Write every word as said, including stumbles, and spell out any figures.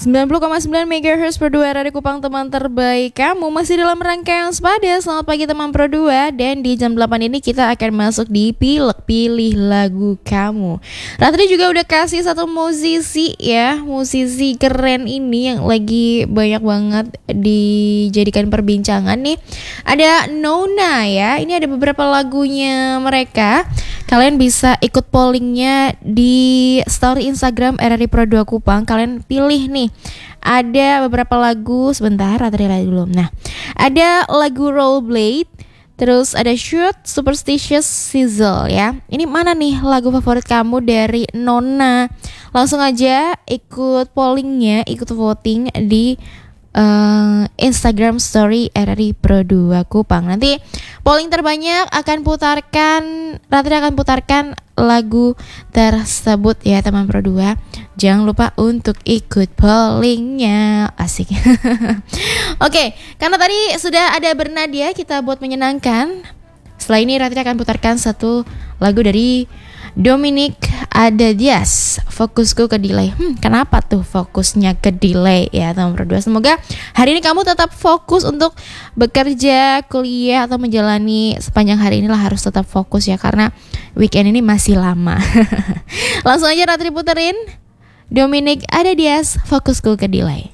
sembilan puluh koma sembilan megahertz per dua Radio Kupang, teman terbaik kamu. Masih dalam rangkaian Sepada. Selamat pagi teman Pro dua. Dan di jam delapan ini kita akan masuk di Pilek Pilih Lagu Kamu. Ratri juga udah kasih satu musisi ya, musisi keren ini yang lagi banyak banget dijadikan perbincangan nih. Ada Nona ya. Ini ada beberapa lagunya mereka. Kalian bisa ikut pollingnya di story Instagram R R I Pro dua Kupang. Kalian pilih nih, ada beberapa lagu. Sebentar, Ratri lihat dulu. Nah, ada lagu Rollerblade, terus ada Shoot, Superstitious, Sizzle ya. Ini mana nih lagu favorit kamu dari Nona? Langsung aja ikut pollingnya, ikut voting di Uh, Instagram story R R I Pro dua Kupang. Nanti polling terbanyak akan putarkan, Ratri akan putarkan lagu tersebut ya teman Pro dua. Jangan lupa untuk ikut pollingnya. Asik. Oke, okay, karena tadi sudah ada Bernadia, kita buat menyenangkan. Setelah ini Ratri akan putarkan satu lagu dari Dominic Adadias, Fokusku ke Delay. Hmm, kenapa tuh fokusnya ke delay ya teman Pro dua? Semoga hari ini kamu tetap fokus untuk bekerja, kuliah atau menjalani sepanjang hari inilah, harus tetap fokus ya, karena weekend ini masih lama. Langsung aja Ratri puterin Dominic Adadias, Fokusku ke Delay.